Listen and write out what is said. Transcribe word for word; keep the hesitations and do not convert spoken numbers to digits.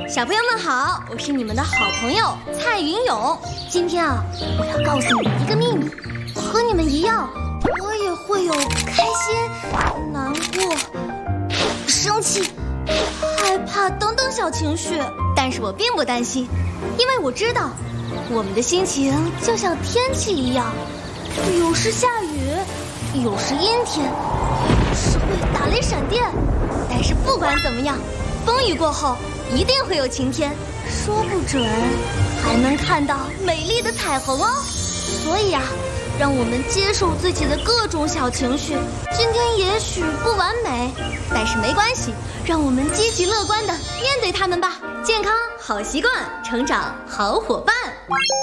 小朋友们好，我是你们的好朋友蔡云勇。今天啊，我要告诉你们一个秘密，和你们一样，我也会有开心、难过、生气、害怕等等小情绪。但是我并不担心，因为我知道，我们的心情就像天气一样，有时下雨，有时阴天，有时会打雷闪电。但是不管怎么样，风雨过后一定会有晴天，说不准还能看到美丽的彩虹哦。所以啊，让我们接受自己的各种小情绪。今天也许不完美，但是没关系，让我们积极乐观地面对它们吧。健康好习惯，成长好伙伴。